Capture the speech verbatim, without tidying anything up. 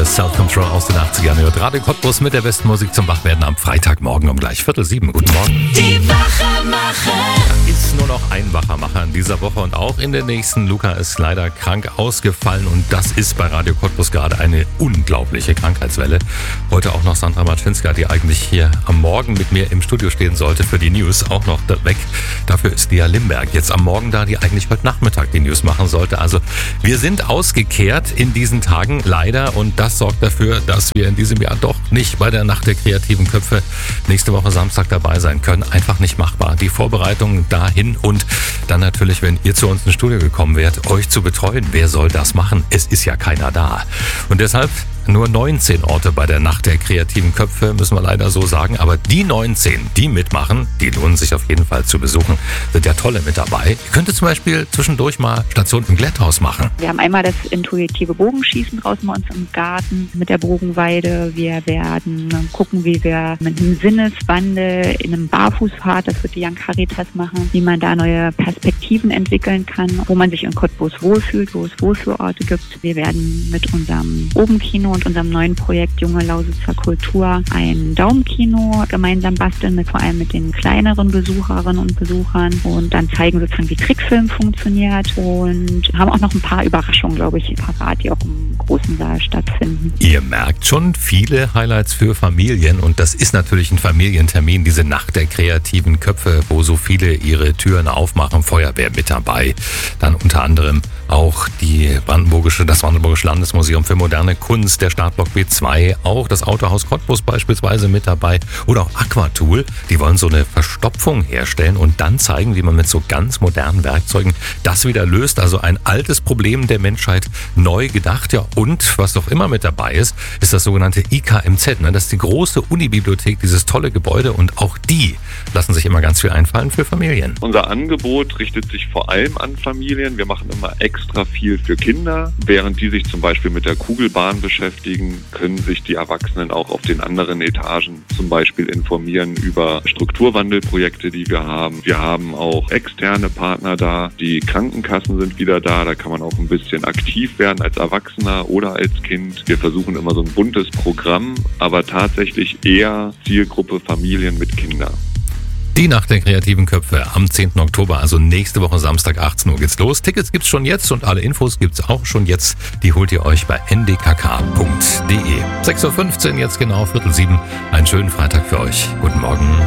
Self-Control aus den achtzigern. Hört Radio Cottbus mit der besten Musik zum Wachwerden am Freitagmorgen um gleich Viertel sieben. Guten Morgen. Die Wachermacher. Ist nur noch ein Wachermacher in dieser Woche und auch in der nächsten. Luca ist leider krank ausgefallen und das ist bei Radio Cottbus gerade eine unglaubliche Krankheitswelle. Heute auch noch Sandra Matschinska, die eigentlich hier am Morgen mit mir im Studio stehen sollte für die News, auch noch weg. Dafür ist Lia Limberg jetzt am Morgen da, die eigentlich heute Nachmittag die News machen sollte. Also wir sind ausgekehrt in diesen Tagen leider und das sorgt dafür, dass wir in diesem Jahr doch nicht bei der Nacht der kreativen Köpfe nächste Woche Samstag dabei sein können. Einfach nicht machbar. Die Vorbereitungen dahin und dann natürlich, wenn ihr zu uns ins Studio gekommen wärt, euch zu betreuen. Wer soll das machen? Es ist ja keiner da. Und deshalb nur neunzehn Orte bei der Nacht der kreativen Köpfe, müssen wir leider so sagen. Aber die neunzehn, die mitmachen, die lohnen sich auf jeden Fall zu besuchen. Sind ja tolle mit dabei. Ihr könntet zum Beispiel zwischendurch mal Station im Glätthaus machen. Wir haben einmal das intuitive Bogenschießen draußen bei uns im Garten mit der Bogenweide. Wir werden gucken, wie wir mit einem Sinneswandel in einem Barfußpfad, das wird die Young Caritas machen, wie man da neue Perspektiven entwickeln kann, wo man sich in Cottbus wohlfühlt, wo es Wohlfühlorte gibt. Wir werden mit unserem Obenkino und unserem neuen Projekt Junge Lausitzer Kultur ein Daumenkino gemeinsam basteln, mit, vor allem mit den kleineren Besucherinnen und Besuchern und dann zeigen sozusagen, wie Trickfilm funktioniert und haben auch noch ein paar Überraschungen, glaube ich, parat, die auch im großen Saal stattfinden. Ihr merkt schon, viele Highlights für Familien und das ist natürlich ein Familientermin, diese Nacht der kreativen Köpfe, wo so viele ihre Türen aufmachen, Feuerwehr mit dabei, dann unter anderem auch die Brandenburgische, das Brandenburgische Landesmuseum für moderne Kunst, der Startblock B zwei, auch das Autohaus Cottbus beispielsweise mit dabei oder auch Aquatool. Die wollen so eine Verstopfung herstellen und dann zeigen, wie man mit so ganz modernen Werkzeugen das wieder löst. Also ein altes Problem der Menschheit neu gedacht. Ja, und was doch immer mit dabei ist, ist das sogenannte I K M Z. Ne? Das ist die große Unibibliothek, dieses tolle Gebäude und auch die lassen sich immer ganz viel einfallen für Familien. Unser Angebot richtet sich vor allem an Familien. Wir machen immer extra viel für Kinder. Während die sich zum Beispiel mit der Kugelbahn beschäftigen, können sich die Erwachsenen auch auf den anderen Etagen zum Beispiel informieren über Strukturwandelprojekte, die wir haben. Wir haben auch externe Partner da. Die Krankenkassen sind wieder da. Da kann man auch ein bisschen aktiv werden als Erwachsener oder als Kind. Wir versuchen immer so ein buntes Programm, aber tatsächlich eher Zielgruppe Familien mit Kindern. Die Nacht der kreativen Köpfe am zehnten Oktober, also nächste Woche Samstag achtzehn Uhr geht's los. Tickets gibt's schon jetzt und alle Infos gibt's auch schon jetzt. Die holt ihr euch bei n d k k punkt d e. sechs Uhr fünfzehn, jetzt genau Viertel sieben. Einen schönen Freitag für euch. Guten Morgen.